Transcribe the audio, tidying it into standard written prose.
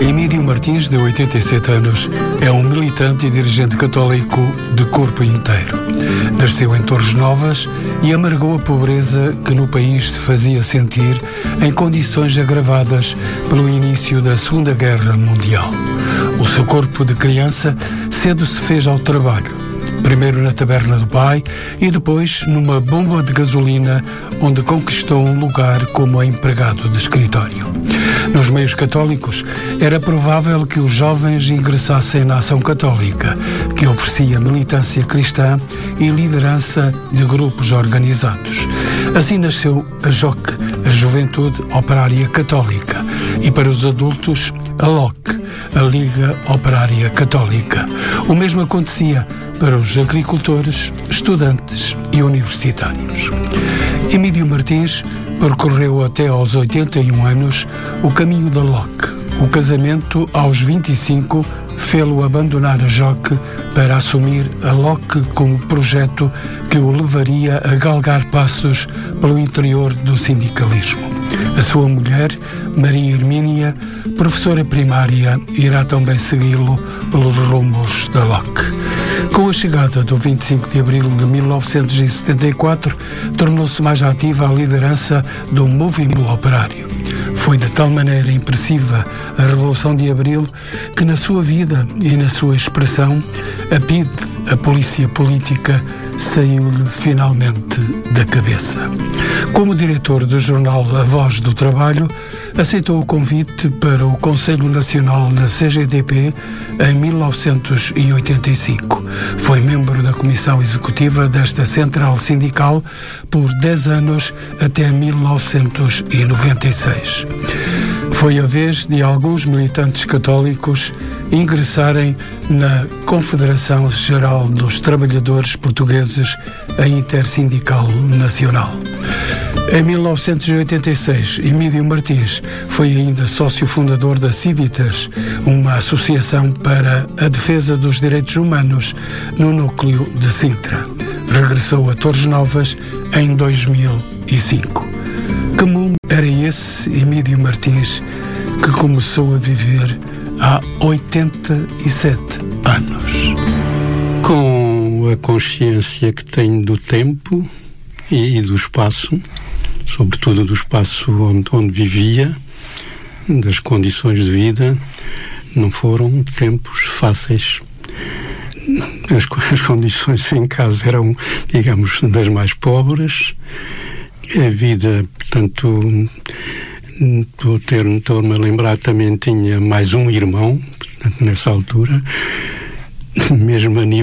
Emílio Martins, de 87 anos, é um militante e dirigente católico de corpo inteiro. Nasceu em Torres Novas e amargou a pobreza que no país se fazia sentir em condições agravadas pelo início da Segunda Guerra Mundial. O seu corpo de criança cedo se fez ao trabalho. Primeiro na taberna do pai e depois numa bomba de gasolina, onde conquistou um lugar como empregado de escritório. Nos meios católicos, era provável que os jovens ingressassem na Ação Católica, que oferecia militância cristã e liderança de grupos organizados. Assim nasceu a JOC, a Juventude Operária Católica, e para os adultos, a LOC, a Liga Operária Católica. O mesmo acontecia para os agricultores, estudantes e universitários. Emílio Martins percorreu até aos 81 anos o caminho da LOC. O casamento, aos 25, fê-lo abandonar a JOC para assumir a LOC como projeto que o levaria a galgar passos pelo interior do sindicalismo. A sua mulher, Maria Hermínia, professora primária, irá também segui-lo pelos rumos da LOC. Com a chegada do 25 de abril de 1974, tornou-se mais ativa a liderança do movimento operário. Foi de tal maneira impressiva a Revolução de Abril que na sua vida e na sua expressão, a PIDE, a polícia política, saiu-lhe finalmente da cabeça. Como diretor do jornal A Voz do Trabalho, aceitou o convite para o Conselho Nacional da CGTP em 1985. Foi membro da Comissão Executiva desta central sindical por 10 anos até 1996. Foi a vez de alguns militantes católicos ingressarem na Confederação Geral dos Trabalhadores Portugueses, a Intersindical Nacional. Em 1986, Emílio Martins foi ainda sócio fundador da Civitas, uma associação para a defesa dos direitos humanos no núcleo de Sintra. Regressou a Torres Novas em 2005. Que mundo era esse Emílio Martins que começou a viver há 87 anos? Com a consciência que tenho do tempo e do espaço, sobretudo do espaço onde vivia, das condições de vida, não foram tempos fáceis. As condições em casa eram, digamos, das mais pobres. A vida, portanto, estou-me a lembrar, também tinha mais um irmão, portanto, nessa altura, mesmo a nível